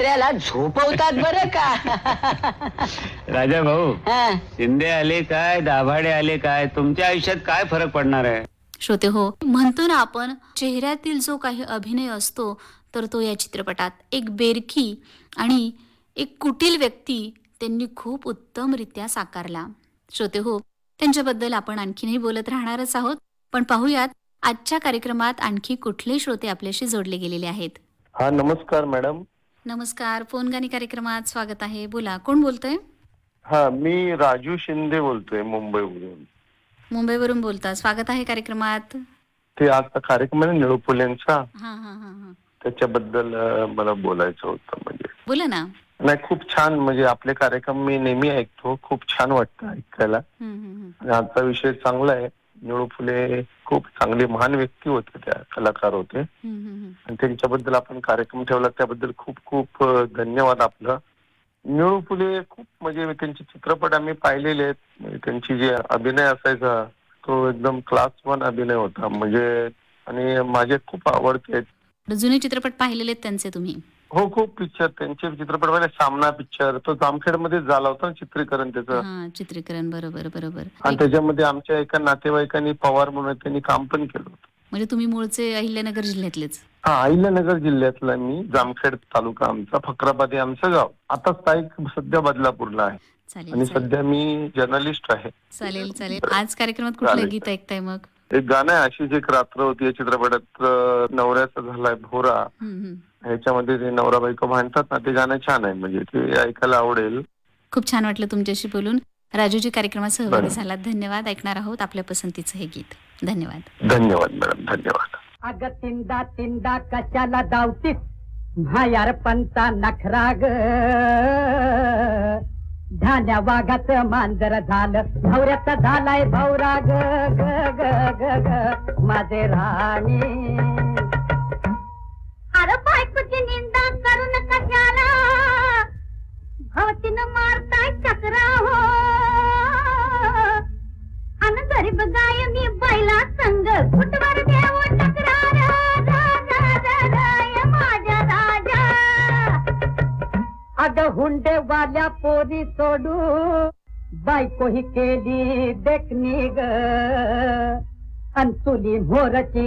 कुत्र्याला झोपवतात बरं का. राजा भाऊ, हा. शिंदे आले काय दाभाडे आले काय, तुमच्या आयुष्यात काय फरक पडणार आहे? श्रोते हो, म्हणतो ना आपण, चेहऱ्यातील जो काही अभिनय असतो तर तो या चित्रपटात एक बेरखी आणि एक कुटील व्यक्ती त्यांनी खूप उत्तमरित्या साकारला. श्रोते हो, त्यांच्याबद्दल आपण आणखीनही बोलत राहणारच आहोत, पण पाहूयात आजच्या कार्यक्रमात आणखी कुठले श्रोते आपल्याशी जोडले गेलेले आहेत. हा, नमस्कार मॅडम. नमस्कार, फोनगाणी कार्यक्रमात स्वागत आहे. बोला, कोण बोलतोय? हा, मी राजू शिंदे बोलतोय मुंबईवरून. मुंबईवरून बोलता, स्वागत आहे कार्यक्रमात. ते आता कार्यक्रम आहे निळू फुलेंचा, हा हा हा हा, त्याच्याबद्दल मला बोलायचं होतं. म्हणजे बोला ना. नाही, खूप छान, म्हणजे आपले कार्यक्रम मी नेहमी ऐकतो, खूप छान वाटतं ऐकायला. आणि आजचा विषय चांगला आहे. निळू फुले खूप चांगले महान व्यक्ती होते, त्या कलाकार होते, आणि त्यांच्याबद्दल आपण कार्यक्रम ठेवला त्याबद्दल खूप खूप धन्यवाद आपलं. निळू फुले खूप, म्हणजे त्यांचे चित्रपट आम्ही पाहिलेले आहेत. म्हणजे त्यांची जे अभिनय असायचा तो एकदम क्लास 1 अभिनय होता, म्हणजे, आणि माझे खूप आवडते. जुने चित्रपट पाहिलेले आहेत त्यांचे तुम्ही? हो, खूप पिक्चर त्यांचे चित्रपट पाहिले. सामना पिक्चर तो जामखेड मध्ये झाला होता चित्रीकरण त्याचं. चित्रीकरण, बरोबर बरोबर. आणि त्याच्यामध्ये आमच्या एका नातेवाईकांनी पवार म्हणून त्यांनी काम पण केलं होतं. म्हणजे तुम्ही मूळचे अहिल्यानगर जिल्ह्यातलेच? हा, अहिल्यानगर जिल्ह्यातला मी. जामखेड तालुका आमचा, फकराबाद हे आमचं गाव. आता स्थायिक सध्या बदलापूरला आहे. चालेल आणि चालेल सध्या मी जर्नलिस्ट आहे. चालेल चालेल. आज कार्यक्रमात कुठलं गीत ऐकताय मग? एक गाणं आहे, अशीच एक रात्र होती या चित्रपटात, नवऱ्याचा झालाय भोरा. ह्याच्यामध्ये ते नवरा बायको भांडतात ना, ते गाणं छान आहे, म्हणजे ते ऐकायला आवडेल. खूप छान वाटलं तुमच्याशी बोलून. राजूजी, कार्यक्रमात सहभागी झालात, धन्यवाद. ऐकणार आहोत आपल्या पसंतीचं हे गीत. धन्यवाद. धन्यवाद मॅडम, धन्यवाद. अग तिंदा तिंदा कशाला धावतीस, म्हायार पंता नखरा ग. धान्या वाघाचं मांजर झालं, नवऱ्याचा झालाय भवरा ग ग ग ग ग माझे राणी. अरे बायकोची निंदा करून कशाला, भावतीनं मारताय चक्रा हो. अन गरीब गाय मी बैला संग, कुठवर देव टकरार माझ्या राजा. अग हुंडे वाल्या पोरी सोडू, बायको ही केली देखणी ग. अंतुली मोरची